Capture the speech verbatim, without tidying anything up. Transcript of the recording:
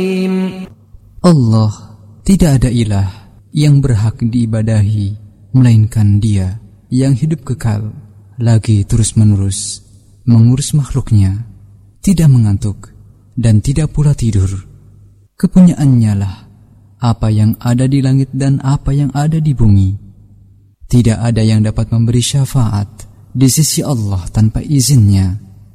Allah, tidak ada ilah yang berhak diibadahi melainkan Dia yang hidup kekal, lagi terus-menerus mengurus makhluknya, tidak mengantuk dan tidak pula tidur. Kepunyaannya lah apa yang ada di langit dan apa yang ada di bumi. Tidak ada yang dapat memberi syafaat di sisi Allah tanpa izinnya,